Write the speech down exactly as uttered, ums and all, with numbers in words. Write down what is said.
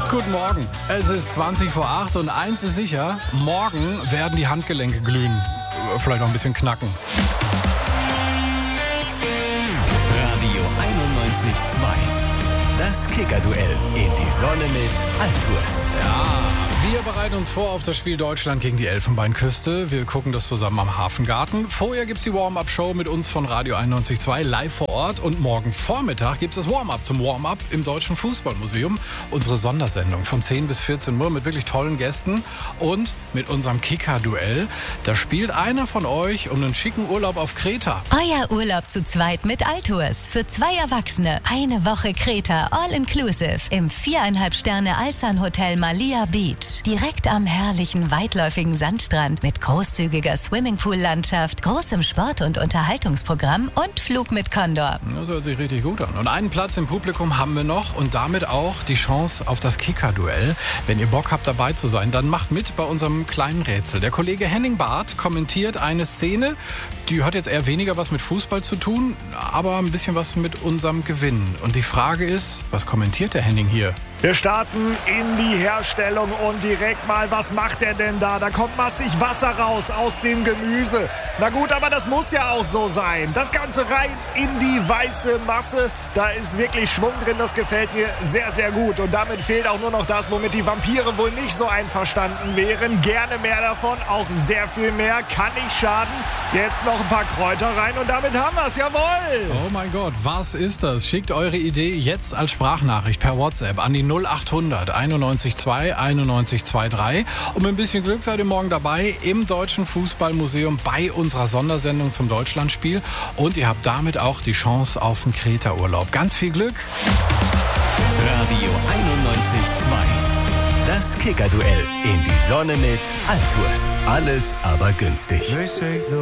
Guten Morgen. Es ist zwanzig vor acht und eins ist sicher, morgen werden die Handgelenke glühen. Vielleicht noch ein bisschen knacken. Radio einundneunzig Komma zwei. Das Kicker-Duell in die Sonne mit Altours. Ja, wir bereiten uns vor auf das Spiel Deutschland gegen die Elfenbeinküste. Wir gucken das zusammen am Hafengarten. Vorher gibt es die Warm-Up-Show mit uns von Radio einundneunzig Komma zwei live vor Ort. Und morgen Vormittag gibt es das Warm-Up zum Warm-Up im Deutschen Fußballmuseum. Unsere Sondersendung von zehn bis vierzehn Uhr mit wirklich tollen Gästen und mit unserem Kicker-Duell. Da spielt einer von euch um einen schicken Urlaub auf Kreta. Euer Urlaub zu zweit mit Altours. Für zwei Erwachsene. Eine Woche Kreta, all-inclusive. Im viereinhalb Sterne Alzan Hotel Malia Beach. Direkt am herrlichen, weitläufigen Sandstrand mit großzügiger Swimmingpool-Landschaft, großem Sport- und Unterhaltungsprogramm und Flug mit Condor. Das hört sich richtig gut an. Und einen Platz im Publikum haben wir noch und damit auch die Chance auf das Kicker-Duell. Wenn ihr Bock habt, dabei zu sein, dann macht mit bei unserem kleinen Rätsel. Der Kollege Henning Barth kommentiert eine Szene, die hat jetzt eher weniger was mit Fußball zu tun, aber ein bisschen was mit unserem Gewinn. Und die Frage ist, was kommentiert der Henning hier? Wir starten in die Herstellung und direkt mal, was macht er denn da? Da kommt massig Wasser raus aus dem Gemüse. Na gut, aber das muss ja auch so sein. Das Ganze rein in die weiße Masse. Da ist wirklich Schwung drin, das gefällt mir sehr, sehr gut. Und damit fehlt auch nur noch das, womit die Vampire wohl nicht so einverstanden wären. Gerne mehr davon, auch sehr viel mehr, kann nicht schaden. Jetzt noch ein paar Kräuter rein und damit haben wir es, jawohl! Oh mein Gott, was ist das? Schickt eure Idee jetzt als Sprachnachricht per WhatsApp an die null achthundert einundneunzig zwei einundneunzig zweiunddreißig. Und mit ein bisschen Glück seid ihr morgen dabei im Deutschen Fußballmuseum bei unserer Sondersendung zum Deutschlandspiel. Und ihr habt damit auch die Chance auf einen Kreta-Urlaub. Ganz viel Glück! Radio einundneunzig Komma zwei. Das Kicker-Duell in die Sonne mit Altours. Alles aber günstig.